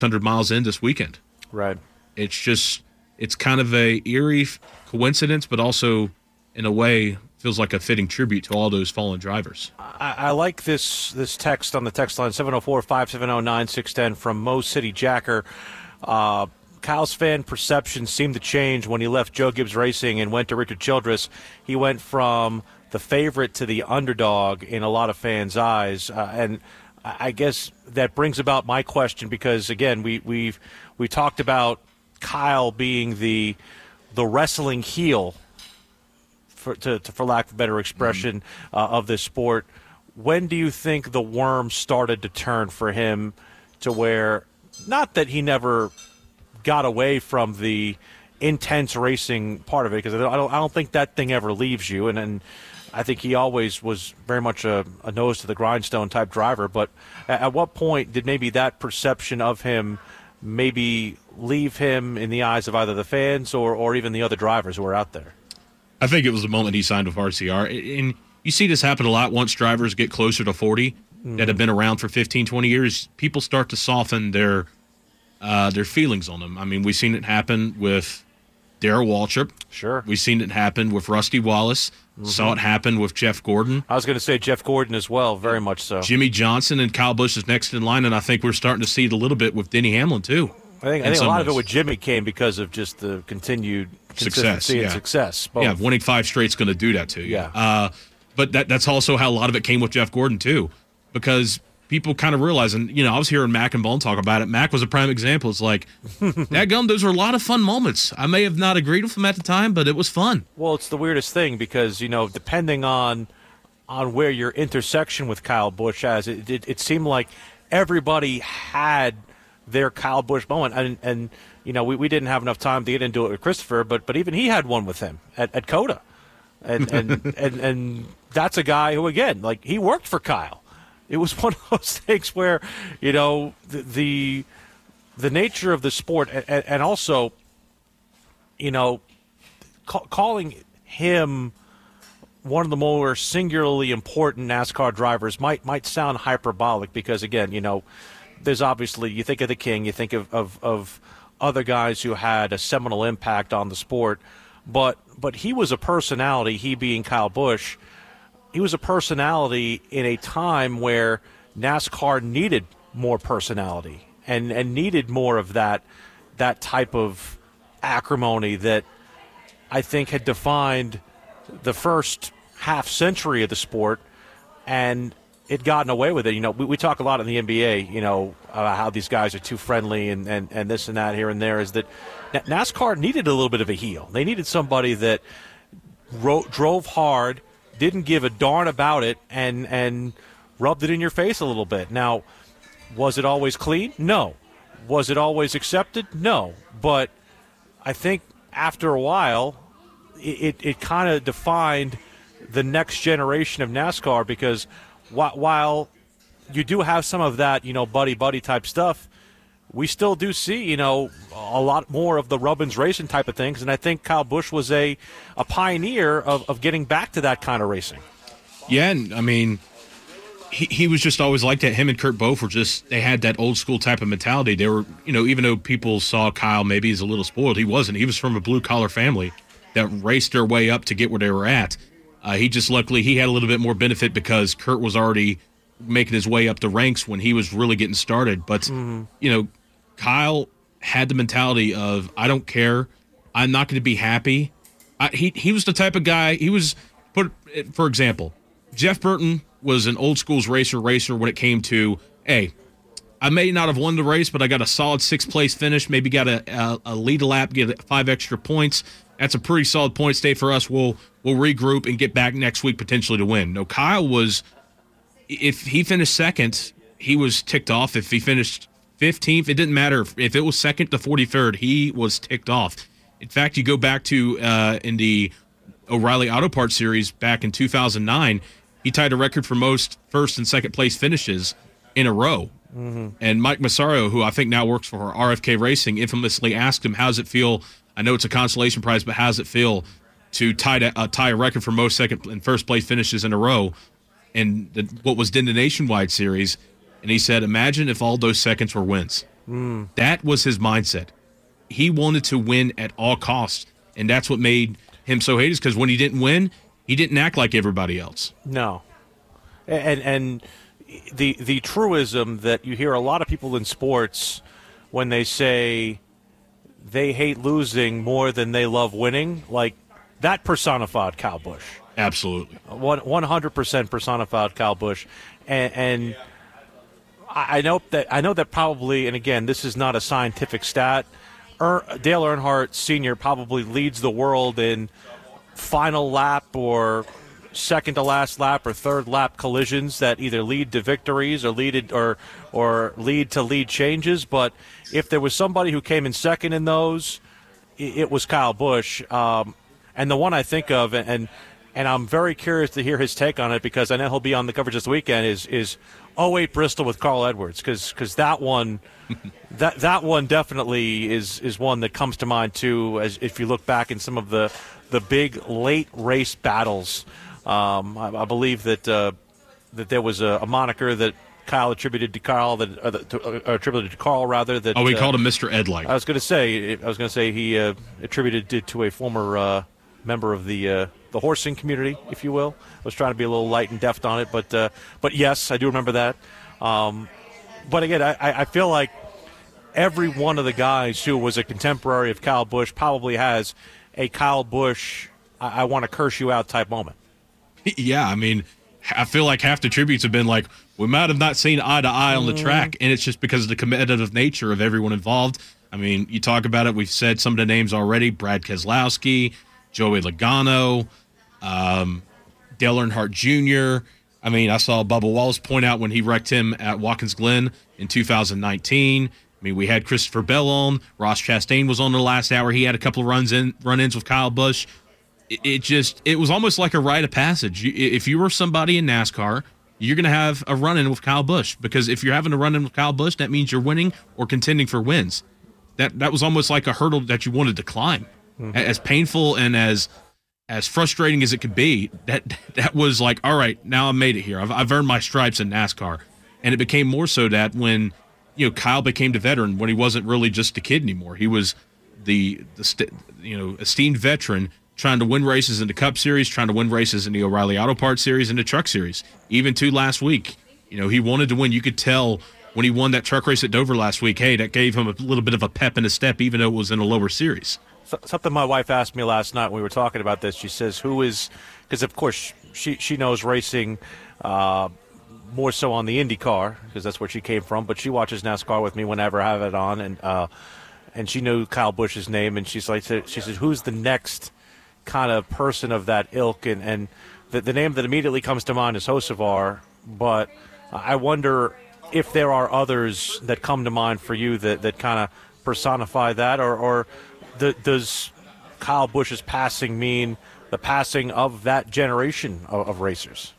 600 miles in this weekend. Right. It's kind of a eerie coincidence, but also, in a way, feels like a fitting tribute to all those fallen drivers. I like this text on the text line, 704-570-9610 from Mo City Jacker. Kyle's fan perception seemed to change when he left Joe Gibbs Racing and went to Richard Childress. He went from the favorite to the underdog in a lot of fans' eyes. And I guess that brings about my question because, again, we talked about Kyle being the wrestling heel, for lack of a better expression, of this sport. When do you think the worm started to turn for him to where, not that he never got away from the intense racing part of it, because I don't think that thing ever leaves you, and I think he always was very much a nose to the grindstone type driver, but at what point did maybe that perception of him maybe leave him in the eyes of either the fans or even the other drivers who were out there? I think it was the moment he signed with RCR. And you see this happen a lot once drivers get closer to 40 that have been around for 15, 20 years. People start to soften their feelings on them. I mean, we've seen it happen with Darrell Waltrip. Sure. We've seen it happen with Rusty Wallace. Saw it happen with Jeff Gordon. I was going to say Jeff Gordon as well, very much so. Jimmy Johnson and Kyle Busch is next in line, and I think we're starting to see it a little bit with Denny Hamlin, too. I think a lot of it with Jimmy came because of just the continued consistency and success. Both. Yeah, winning 5 straight is going to do that to you. Yeah. But that's also how a lot of it came with Jeff Gordon, too, because people kind of realize, and, I was hearing Mac and Bone talk about it. Mac was a prime example. It's like, dadgum, those were a lot of fun moments. I may have not agreed with him at the time, but it was fun. Well, it's the weirdest thing because, depending on where your intersection with Kyle Busch has, it seemed like everybody had their Kyle Busch moment. And we didn't have enough time to get into it with Christopher, but even he had one with him at COTA. And that's a guy who, again, like, he worked for Kyle. It was one of those things where, the nature of the sport and also, calling him one of the more singularly important NASCAR drivers might sound hyperbolic because, again, there's obviously, you think of the King, you think of other guys who had a seminal impact on the sport, but he was a personality, he being Kyle Busch. He was a personality in a time where NASCAR needed more personality and needed more of that type of acrimony that I think had defined the first half century of the sport, and it gotten away with it. We talk a lot in the NBA, how these guys are too friendly and this and that here and there, is that NASCAR needed a little bit of a heel. They needed somebody that drove hard, didn't give a darn about it, and rubbed it in your face a little bit. Now, was it always clean? No. Was it always accepted? No. But I think after a while, it kind of defined the next generation of NASCAR because while you do have some of that, buddy-buddy type stuff, we still do see, a lot more of the Rubbins racing type of things, and I think Kyle Busch was a pioneer of getting back to that kind of racing. Yeah, and, I mean, he was just always like that. Him and Kurt Both were they had that old-school type of mentality. They were, even though people saw Kyle maybe as a little spoiled, he wasn't. He was from a blue-collar family that raced their way up to get where they were at. He just luckily he had a little bit more benefit because Kurt was already making his way up the ranks when he was really getting started. But, Kyle had the mentality of, I don't care. I'm not going to be happy. He was the type of guy, for example, Jeff Burton was an old school's racer when it came to, hey, I may not have won the race, but I got a solid 6th place finish, maybe got a lead a lap, get 5 extra points. That's a pretty solid point stay for us. We'll regroup and get back next week potentially to win. No, Kyle was, if he finished second, he was ticked off. If he finished 15th, it didn't matter. If it was second to 43rd, he was ticked off. In fact, you go back to in the O'Reilly Auto Parts Series back in 2009, he tied a record for most first and second place finishes in a row. Mm-hmm. And Mike Masario, who I think now works for RFK Racing, infamously asked him, how's it feel? I know it's a consolation prize, but how does it feel to tie a record for most second and first place finishes in a row in what was then the Nationwide Series? And he said, imagine if all those seconds were wins. That was his mindset. He wanted to win at all costs, and that's what made him so hated, because when he didn't win, he didn't act like everybody else. No. And the truism that you hear a lot of people in sports when they say they hate losing more than they love winning, like that personified Kyle Busch. Absolutely. 100% personified Kyle Busch. And I know that probably, and again, this is not a scientific stat, Dale Earnhardt Sr. probably leads the world in final lap or second to last lap or third lap collisions that either lead to victories or lead to lead changes. But if there was somebody who came in second in those, it was Kyle Busch. And the one I think of, and I'm very curious to hear his take on it, because I know he'll be on the coverage this weekend, is 08 Bristol with Carl Edwards, because that one that one definitely is one that comes to mind too, as if you look back in some of the big late race battles. I believe that there was a moniker that Kyle attributed to Carl, attributed to Carl rather. That we called him Mr. Ed Light. I was going to say he attributed it to a former member of the horsing community, if you will. I was trying to be a little light and deft on it, but yes, I do remember that. But again, I feel like every one of the guys who was a contemporary of Kyle Busch probably has a Kyle Busch, I want to curse you out type moment. Yeah, I mean, I feel like half the tributes have been like, we might have not seen eye to eye on the track, and it's just because of the competitive nature of everyone involved. I mean, you talk about it, we've said some of the names already, Brad Keselowski, Joey Logano, Dale Earnhardt Jr. I mean, I saw Bubba Wallace point out when he wrecked him at Watkins Glen in 2019. I mean, we had Christopher Bell on. Ross Chastain was on the last hour. He had a couple of run-ins with Kyle Busch. It was almost like a rite of passage. If you were somebody in NASCAR, you're going to have a run-in with Kyle Busch, because if you're having a run-in with Kyle Busch, that means you're winning or contending for wins. That was almost like a hurdle that you wanted to climb. Mm-hmm. As painful and as frustrating as it could be, that was like, all right, now I made it here. I've earned my stripes in NASCAR. And it became more so that when Kyle became the veteran, when he wasn't really just a kid anymore. He was the esteemed veteran, trying to win races in the Cup Series, trying to win races in the O'Reilly Auto Parts Series and the Truck Series. Even to last week, he wanted to win. You could tell when he won that truck race at Dover last week, hey, that gave him a little bit of a pep in his step, even though it was in a lower series. Something my wife asked me last night when we were talking about this. She says, because of course she knows racing more so on the IndyCar, because that's where she came from, but she watches NASCAR with me whenever I have it on, and she knew Kyle Busch's name, and she said, who's the next kind of person of that ilk? And the name that immediately comes to mind is Hocevar, but I wonder if there are others that come to mind for you that kind of personify that, or does Kyle Busch's passing mean the passing of that generation of racers?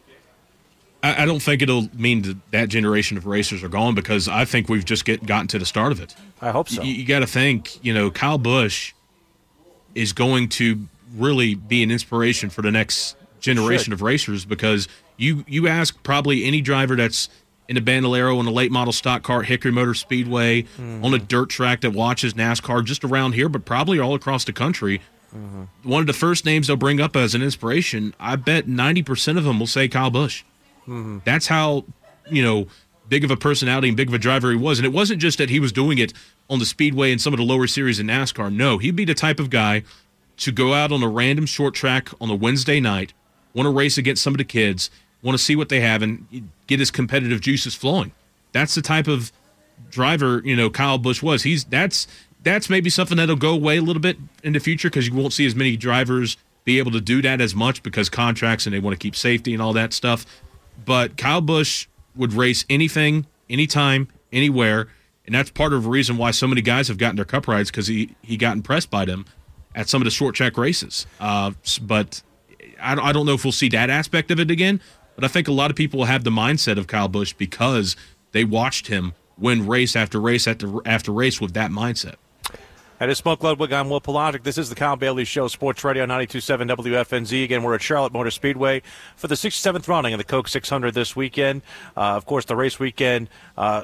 I don't think it'll mean that generation of racers are gone, because I think we've just gotten to the start of it. I hope so. You got to think, Kyle Busch is going to really be an inspiration for the next generation of racers, because you ask probably any driver that's in a Bandolero, in a late model stock car, Hickory Motor Speedway, on a dirt track that watches NASCAR just around here, but probably all across the country. Mm-hmm. One of the first names they'll bring up as an inspiration, I bet 90% of them will say Kyle Busch. Mm-hmm. That's how, big of a personality and big of a driver he was. And it wasn't just that he was doing it on the Speedway and some of the lower series in NASCAR. No, he'd be the type of guy to go out on a random short track on a Wednesday night, want to race against some of the kids, want to see what they have, and get his competitive juices flowing. That's the type of driver, Kyle Busch was. That's maybe something that'll go away a little bit in the future, because you won't see as many drivers be able to do that as much, because contracts and they want to keep safety and all that stuff. But Kyle Busch would race anything, anytime, anywhere, and that's part of the reason why so many guys have gotten their Cup rides, because he got impressed by them at some of the short track races. But I don't know if we'll see that aspect of it again, but I think a lot of people have the mindset of Kyle Busch because they watched him win race after race after race with that mindset. That is Smoke Ludwig. I'm Will Pelagic. This is the Kyle Bailey Show, Sports Radio 92.7 WFNZ. Again, we're at Charlotte Motor Speedway for the 67th running of the Coke 600 this weekend. Of course, the race weekend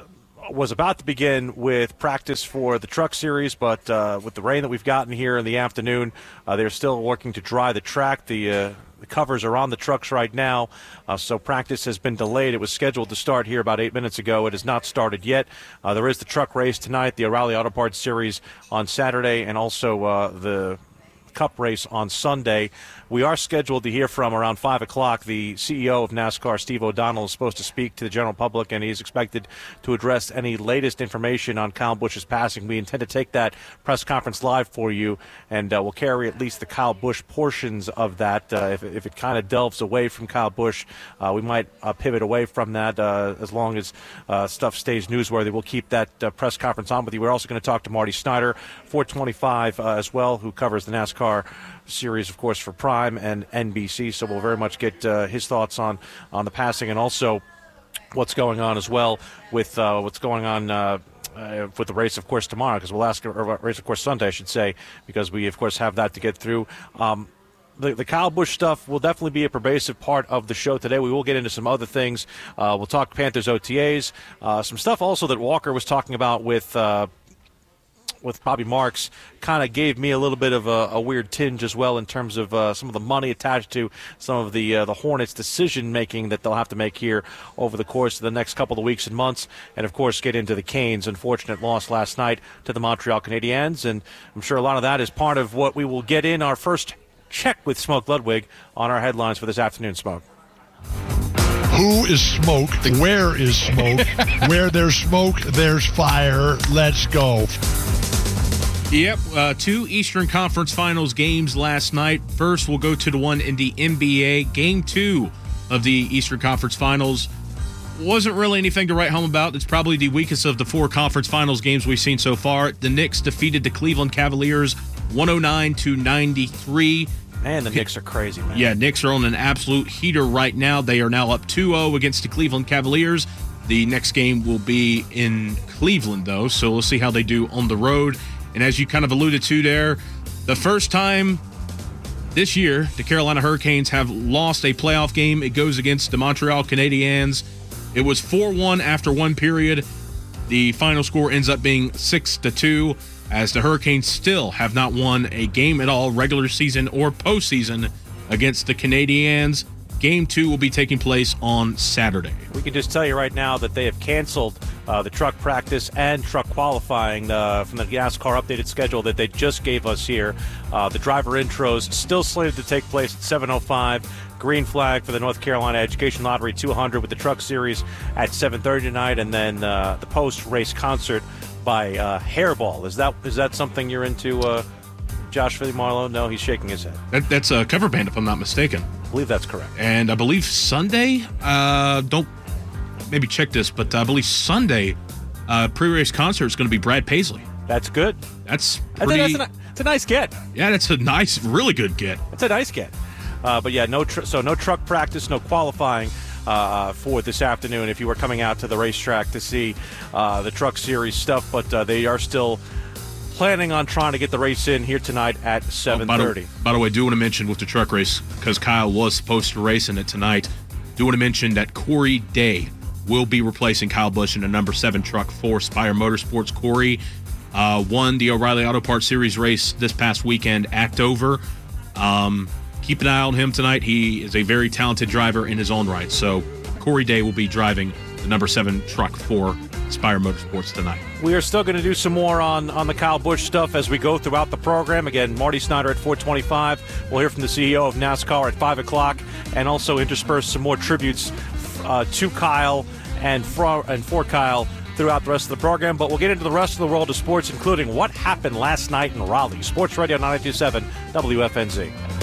was about to begin with practice for the truck series, but with the rain that we've gotten here in the afternoon, they're still working to dry the track. The covers are on the trucks right now, so practice has been delayed. It was scheduled to start here about 8 minutes ago. It has not started yet. There is the truck race tonight, the O'Reilly Auto Parts Series on Saturday, and also the Cup race on Sunday. We are scheduled to hear from around 5 o'clock. The CEO of NASCAR, Steve O'Donnell, is supposed to speak to the general public, and he is expected to address any latest information on Kyle Busch's passing. We intend to take that press conference live for you, and we'll carry at least the Kyle Busch portions of that. If it kind of delves away from Kyle Busch, we might pivot away from that as long as stuff stays newsworthy. We'll keep that press conference on with you. We're also going to talk to Marty Snyder, 425 as well, who covers the NASCAR series, of course, for Prime and NBC, so we'll very much get his thoughts on the passing and also what's going on as well with what's going on with the race, of course, tomorrow, because we'll ask, or race, of course, Sunday, I should say, because we, of course, have that to get through. The Kyle Busch stuff will definitely be a pervasive part of the show today. We will get into some other things. We'll talk Panthers OTAs, some stuff also that Walker was talking about with Bobby Marks kind of gave me a little bit of a weird tinge as well in terms of some of the money attached to some of the Hornets' decision-making that they'll have to make here over the course of the next couple of weeks and months, and, of course, get into the Canes' unfortunate loss last night to the Montreal Canadiens. And I'm sure a lot of that is part of what we will get in our first check with Smoke Ludwig on our headlines for this afternoon, Smoke. Who is Smoke? Where is Smoke? Where there's smoke, there's fire. Let's go. Yep, 2 Eastern Conference Finals games last night. First, we'll go to the one in the NBA. Game 2 of the Eastern Conference Finals. Wasn't really anything to write home about. It's probably the weakest of the 4 conference finals games we've seen so far. The Knicks defeated the Cleveland Cavaliers 109-93. Man, the Knicks are crazy, man. Yeah, Knicks are on an absolute heater right now. They are now up 2-0 against the Cleveland Cavaliers. The next game will be in Cleveland, though, so we'll see how they do on the road. And as you kind of alluded to there, the first time this year the Carolina Hurricanes have lost a playoff game, it goes against the Montreal Canadiens. It was 4-1 after one period. The final score ends up being 6-2, as the Hurricanes still have not won a game at all, regular season or postseason, against the Canadiens. Game 2 will be taking place on Saturday. We can just tell you right now that they have canceled the truck practice and truck qualifying from the NASCAR updated schedule that they just gave us here. The driver intros still slated to take place at 7:05. Green flag for the North Carolina Education Lottery 200 with the truck series at 7:30 tonight, and then the post-race concert by Hairball. Is that something you're into, Josh Marlowe? No, he's shaking his head. That's a cover band, if I'm not mistaken. I believe that's correct. And I believe Sunday, don't maybe check this, but I believe Sunday, pre-race concert is going to be Brad Paisley. That's good. That's pretty... I think that's a nice get. Yeah, that's a nice, really good get. It's a nice get. But yeah, no truck practice, no qualifying for this afternoon if you were coming out to the racetrack to see the truck series stuff, but they are still planning on trying to get the race in here tonight at 7:30. By the way, I do want to mention with the truck race, because Kyle was supposed to race in it tonight, do want to mention that Corey Day will be replacing Kyle Busch in the number 7 truck for Spire Motorsports. Corey won the O'Reilly Auto Parts Series race this past weekend at Dover. Keep an eye on him tonight. He is a very talented driver in his own right. So Corey Day will be driving the number 7 truck for Spire Motorsports tonight. We are still going to do some more on the Kyle Busch stuff as we go throughout the program. Again, Marty Snyder at 4:25. We'll hear from the CEO of NASCAR at 5 o'clock, and also intersperse some more tributes to Kyle and for Kyle throughout the rest of the program. But we'll get into the rest of the world of sports, including what happened last night in Raleigh. Sports Radio 92.7 WFNZ.